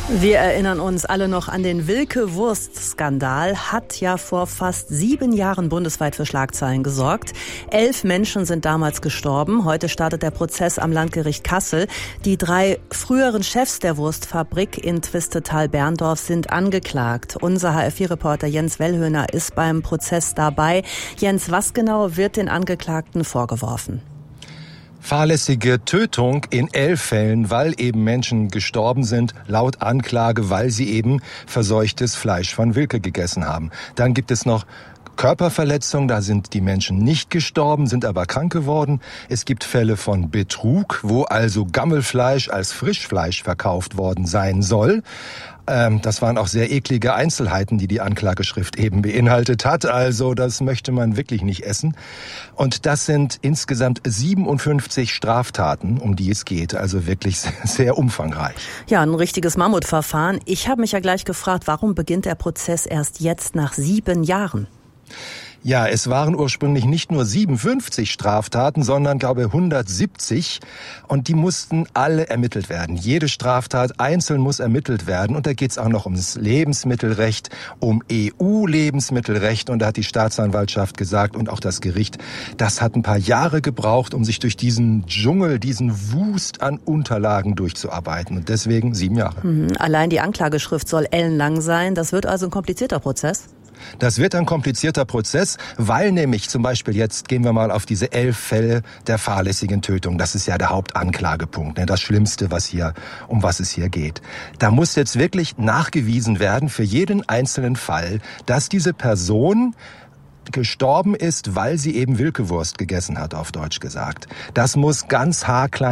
Wir erinnern uns alle noch an den Wilke-Wurst-Skandal. Hat ja vor fast 7 Jahren bundesweit für Schlagzeilen gesorgt. 11 Menschen sind damals gestorben. Heute startet der Prozess am Landgericht Kassel. Die 3 früheren Chefs der Wurstfabrik in Twistetal-Berndorf sind angeklagt. Unser HR4-Reporter Jens Wellhöhner ist beim Prozess dabei. Jens, was genau wird den Angeklagten vorgeworfen? Fahrlässige Tötung in 11 Fällen, weil eben Menschen gestorben sind, laut Anklage, weil sie eben verseuchtes Fleisch von Wilke gegessen haben. Dann gibt es noch Körperverletzung, da sind die Menschen nicht gestorben, sind aber krank geworden. Es gibt Fälle von Betrug, wo also Gammelfleisch als Frischfleisch verkauft worden sein soll. Das waren auch sehr eklige Einzelheiten, die die Anklageschrift eben beinhaltet hat. Also das möchte man wirklich nicht essen. Und das sind insgesamt 57 Straftaten, um die es geht. Also wirklich sehr umfangreich. Ja, ein richtiges Mammutverfahren. Ich habe mich ja gleich gefragt, warum beginnt der Prozess erst jetzt nach 7 Jahren? Ja, es waren ursprünglich nicht nur 57 Straftaten, sondern, glaube ich, 170. Und die mussten alle ermittelt werden. Jede Straftat einzeln muss ermittelt werden. Und da geht es auch noch ums Lebensmittelrecht, um EU-Lebensmittelrecht. Und da hat die Staatsanwaltschaft gesagt und auch das Gericht, das hat ein paar Jahre gebraucht, um sich durch diesen Dschungel, diesen Wust an Unterlagen durchzuarbeiten. Und deswegen 7 Jahre. Allein die Anklageschrift soll ellenlang sein. Das wird also ein komplizierter Prozess? Das wird ein komplizierter Prozess, weil nämlich zum Beispiel jetzt gehen wir mal auf diese 11 Fälle der fahrlässigen Tötung. Das ist ja der Hauptanklagepunkt, das Schlimmste, um was es hier geht. Da muss jetzt wirklich nachgewiesen werden für jeden einzelnen Fall, dass diese Person gestorben ist, weil sie eben Wilkewurst gegessen hat, auf Deutsch gesagt. Das muss ganz haarklein